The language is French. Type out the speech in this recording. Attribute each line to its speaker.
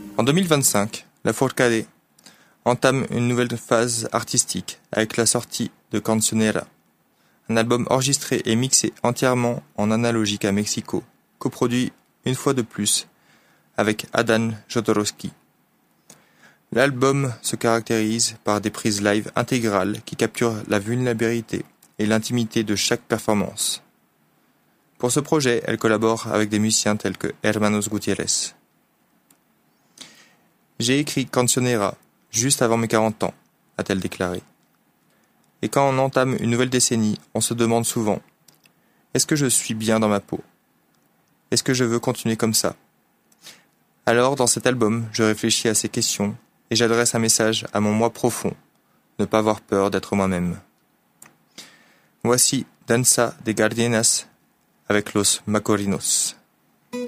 Speaker 1: En 2025, la Forcade entame une nouvelle phase artistique avec la sortie de Cancionera, un album enregistré et mixé entièrement en analogique à Mexico, coproduit une fois de plus avec Adán Jodorowsky. L'album se caractérise par des prises live intégrales qui capturent la vulnérabilité et l'intimité de chaque performance. Pour ce projet, elle collabore avec des musiciens tels que Hermanos Gutiérrez. J'ai écrit Cancionera juste avant mes 40 ans, a-t-elle déclaré. Et quand on entame une nouvelle décennie, on se demande souvent « Est-ce que je suis bien dans ma peau ? Est-ce que je veux continuer comme ça ?» Alors, dans cet album, je réfléchis à ces questions et j'adresse un message à mon moi profond, ne pas avoir peur d'être moi-même. Voici Danza de Gardenias avec Los Macorinos.